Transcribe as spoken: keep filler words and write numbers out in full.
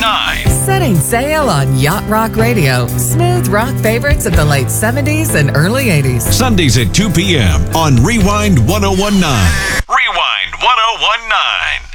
nine. Setting sail on Yacht Rock Radio. Smooth rock favorites of the late seventies and early eighties. Sundays at two p.m. on Rewind ten nineteen. Rewind ten nineteen.